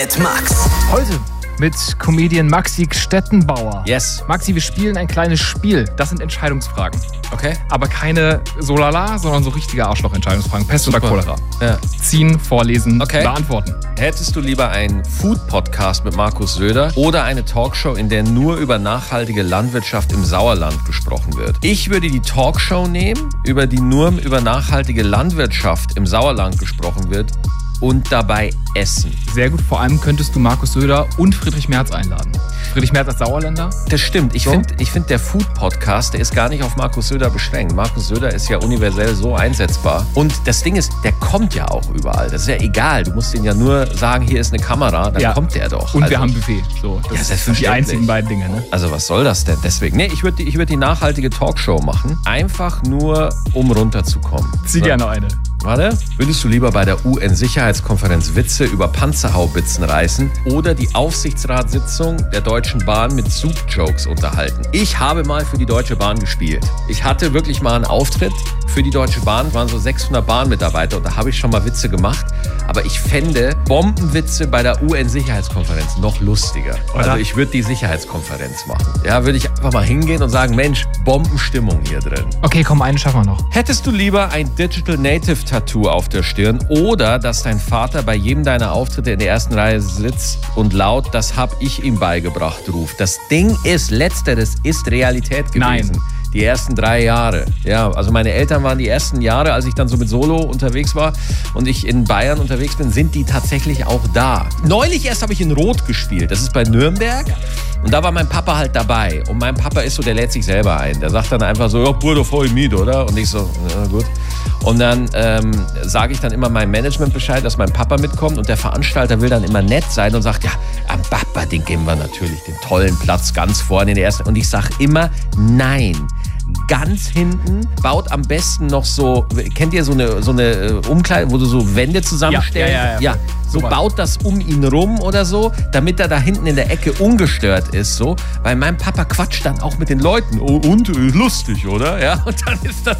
Max. Heute mit Comedian Maxi Stettenbauer. Yes. Maxi, wir spielen ein kleines Spiel. Das sind Entscheidungsfragen. Okay. Aber keine Solala, sondern so richtige Arschloch-Entscheidungsfragen. Pest oder Cholera. Ja. Ziehen, vorlesen, Okay. beantworten. Hättest du lieber einen Food-Podcast mit Markus Söder oder eine Talkshow, in der nur über nachhaltige Landwirtschaft im Sauerland gesprochen wird? Ich würde die Talkshow nehmen, über die nur über nachhaltige Landwirtschaft im Sauerland gesprochen wird und dabei essen. Sehr gut. Vor allem könntest du Markus Söder und Friedrich Merz einladen. Friedrich Merz als Sauerländer. Das stimmt. Ich So? finde, der Food-Podcast, der ist gar nicht auf Markus Söder beschränkt. Markus Söder ist ja universell so einsetzbar. Und das Ding ist, der kommt ja auch überall. Das ist ja egal. Du musst ihn ja nur sagen, hier ist eine Kamera, dann kommt der doch. Und Also, wir haben Buffet. So, das sind die selbstverständlich. einzigen beiden Dinge. Ne? Also was soll das denn? Deswegen, nee, ich würd die nachhaltige Talkshow machen. Einfach nur, um runterzukommen. Zieh gerne eine. Warte. Würdest du lieber bei der UN-Sicherheitskonferenz Witze über Panzerhaubitzen reißen oder die Aufsichtsratssitzung der Deutschen Bahn mit Soup-Jokes unterhalten? Ich habe mal für die Deutsche Bahn gespielt. Ich hatte wirklich mal einen Auftritt für die Deutsche Bahn. Waren so 600 Bahnmitarbeiter und da habe ich schon mal Witze gemacht. Aber ich fände Bombenwitze bei der UN-Sicherheitskonferenz noch lustiger. Oder? Also ich würde die Sicherheitskonferenz machen. Ja, würde ich einfach mal hingehen und sagen, Mensch, Bombenstimmung hier drin. Okay, komm, eine schaffen wir noch. Hättest du lieber ein Digital Native Tattoo auf der Stirn oder dass dein Vater bei jedem deiner Auftritte in der ersten Reihe sitzt und laut "Das hab ich ihm beigebracht" ruft? Das Ding ist, letzteres ist Realität gewesen. Nein. Die ersten 3 Jahre. Ja, also meine Eltern waren die ersten Jahre, als ich dann so mit Solo unterwegs war und ich in Bayern unterwegs bin, sind die tatsächlich auch da. Neulich erst habe ich in Rot gespielt. Das ist bei Nürnberg. Und da war mein Papa halt dabei. Und mein Papa ist so, der lädt sich selber ein. Der sagt dann einfach so, ja, Bruder, voll Miet, oder? Und ich so, ja, gut. Und dann sage ich dann immer meinem Management Bescheid, dass mein Papa mitkommt. Und der Veranstalter will dann immer nett sein und sagt, ja, am Papa, den geben wir natürlich, den tollen Platz ganz vorne in der ersten. Und ich sage immer, nein. Ganz hinten, baut am besten noch so, kennt ihr so eine Umkleide, wo du so Wände zusammenstellst? Ja. So Super. baut das um ihn rum oder so, damit er da hinten in der Ecke ungestört ist, so. Weil mein Papa quatscht dann auch mit den Leuten. Oh, und lustig, oder? Ja, und dann ist das